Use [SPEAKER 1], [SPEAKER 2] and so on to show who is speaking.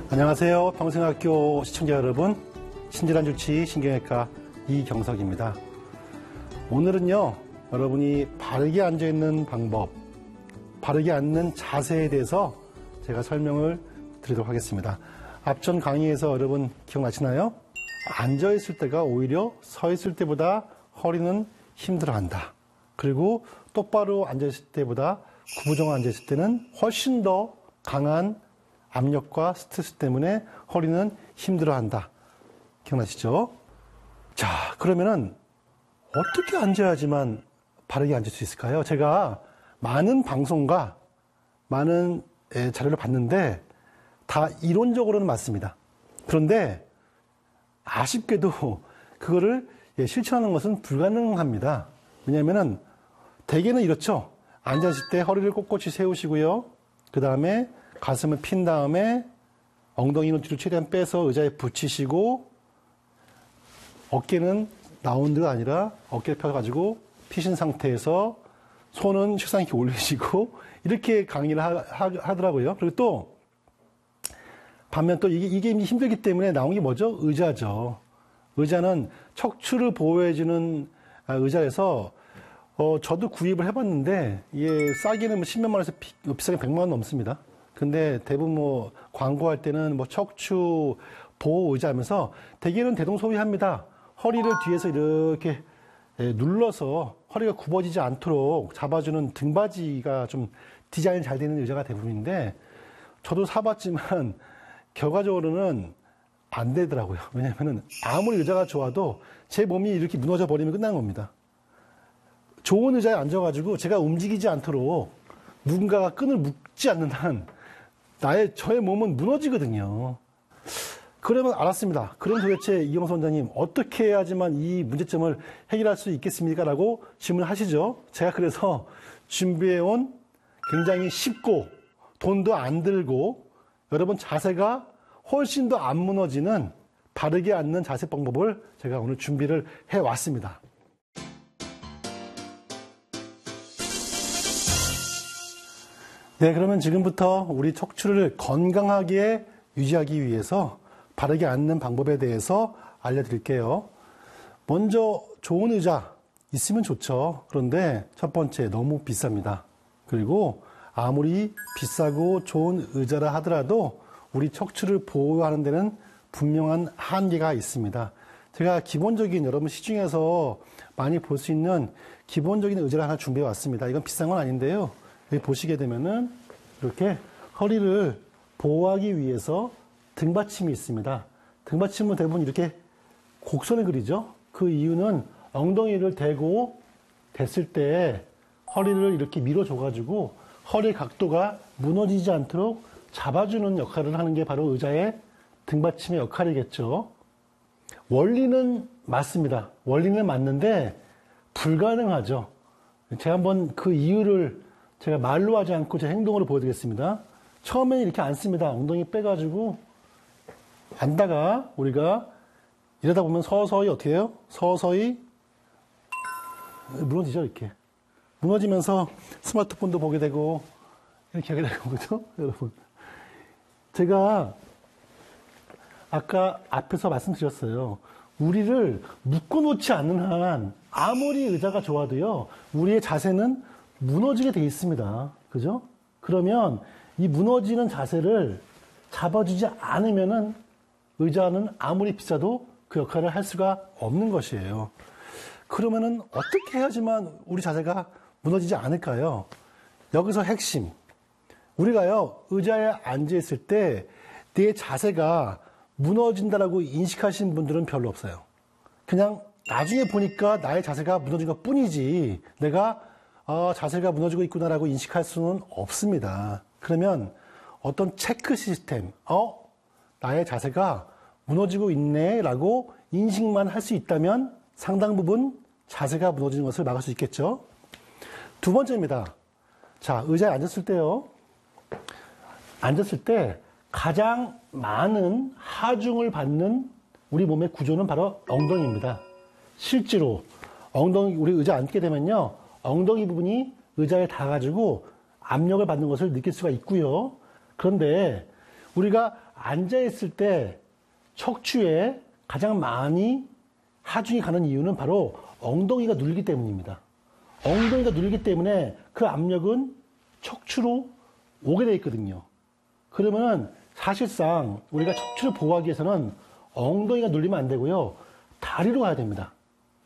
[SPEAKER 1] 안녕하세요. 평생학교 시청자 여러분, 신질환주치 신경외과 이경석입니다. 오늘은요, 여러분이 바르게 앉아있는 방법, 바르게 앉는 자세에 대해서 제가 설명을 드리도록 하겠습니다. 앞전 강의에서 여러분 기억나시나요? 앉아있을 때가 오히려 서있을 때보다 허리는 힘들어한다. 그리고 똑바로 앉아있을 때보다 구부정을 앉아있을 때는 훨씬 더 강한 압력과 스트레스 때문에 허리는 힘들어한다. 기억나시죠? 자, 그러면은 어떻게 앉아야지만 바르게 앉을 수 있을까요? 제가 많은 방송과 많은 자료를 봤는데 다 이론적으로는 맞습니다. 그런데 아쉽게도 그거를 실천하는 것은 불가능합니다. 왜냐하면은 대개는 이렇죠. 앉았을 때 허리를 꼿꼿이 세우시고요. 그 다음에 가슴을 핀 다음에 엉덩이는 뒤로 최대한 빼서 의자에 붙이시고 어깨는 라운드가 아니라 어깨를 펴가지고 피신 상태에서 손은 책상 이렇게 올리시고 이렇게 강의를 하더라고요. 그리고 또 반면 또 이게 힘들기 때문에 나온 게 뭐죠? 의자죠. 의자는 척추를 보호해주는 의자에서 저도 구입을 해봤는데 이게 싸게는 10몇만 원에서 비싸게 100만 원 넘습니다. 근데 대부분 광고할 때는 척추 보호 의자 하면서 대개는 대동소이합니다. 허리를 뒤에서 이렇게 눌러서 허리가 굽어지지 않도록 잡아주는 등받이가 좀 디자인 잘 되는 의자가 대부분인데 저도 사봤지만 결과적으로는 안 되더라고요. 왜냐면은 아무리 의자가 좋아도 제 몸이 이렇게 무너져 버리면 끝나는 겁니다. 좋은 의자에 앉아가지고 제가 움직이지 않도록 누군가가 끈을 묶지 않는 한 저의 몸은 무너지거든요. 그러면 알았습니다. 그럼 도대체 이경석 원장님 어떻게 해야지만 이 문제점을 해결할 수 있겠습니까? 라고 질문하시죠. 제가 그래서 준비해온 굉장히 쉽고 돈도 안 들고 여러분 자세가 훨씬 더 안 무너지는 바르게 앉는 자세 방법을 제가 오늘 준비를 해왔습니다. 네, 그러면 지금부터 우리 척추를 건강하게 유지하기 위해서 바르게 앉는 방법에 대해서 알려드릴게요. 먼저 좋은 의자 있으면 좋죠. 그런데 첫 번째 너무 비쌉니다. 그리고 아무리 비싸고 좋은 의자라 하더라도 우리 척추를 보호하는 데는 분명한 한계가 있습니다. 제가 기본적인 여러분 시중에서 많이 볼 수 있는 기본적인 의자를 하나 준비해 왔습니다. 이건 비싼 건 아닌데요. 여기 보시게 되면은 이렇게 허리를 보호하기 위해서 등받침이 있습니다. 등받침은 대부분 이렇게 곡선을 그리죠. 그 이유는 엉덩이를 대고 댔을 때 허리를 이렇게 밀어줘가지고 허리 각도가 무너지지 않도록 잡아주는 역할을 하는 게 바로 의자의 등받침의 역할이겠죠. 원리는 맞습니다. 원리는 맞는데 불가능하죠. 제가 한번 그 이유를 제가 말로 하지 않고 제 행동으로 보여드리겠습니다. 처음에는 이렇게 앉습니다. 엉덩이 빼가지고 앉다가 우리가 이러다 보면 서서히 어떻게 해요? 서서히 무너지죠, 이렇게. 무너지면서 스마트폰도 보게 되고 이렇게 하게 되고, 그죠? 여러분. 제가 아까 앞에서 말씀드렸어요. 우리를 묶어놓지 않는 한 아무리 의자가 좋아도요, 우리의 자세는 무너지게 돼 있습니다. 그죠? 그러면 이 무너지는 자세를 잡아주지 않으면은 의자는 아무리 비싸도 그 역할을 할 수가 없는 것이에요. 그러면은 어떻게 해야지만 우리 자세가 무너지지 않을까요? 여기서 핵심. 우리가요, 의자에 앉아있을 때 내 자세가 무너진다라고 인식하시는 분들은 별로 없어요. 그냥 나중에 보니까 나의 자세가 무너진 것 뿐이지 내가 자세가 무너지고 있구나라고 인식할 수는 없습니다. 그러면 어떤 체크 시스템, 나의 자세가 무너지고 있네 라고 인식만 할 수 있다면 상당 부분 자세가 무너지는 것을 막을 수 있겠죠. 두 번째입니다. 자, 의자에 앉았을 때요. 앉았을 때 가장 많은 하중을 받는 우리 몸의 구조는 바로 엉덩이입니다. 실제로 우리 의자 앉게 되면요. 엉덩이 부분이 의자에 닿아가지고 압력을 받는 것을 느낄 수가 있고요. 그런데 우리가 앉아있을 때 척추에 가장 많이 하중이 가는 이유는 바로 엉덩이가 눌리기 때문입니다. 엉덩이가 눌리기 때문에 그 압력은 척추로 오게 되어 있거든요. 그러면 사실상 우리가 척추를 보호하기 위해서는 엉덩이가 눌리면 안 되고요. 다리로 가야 됩니다.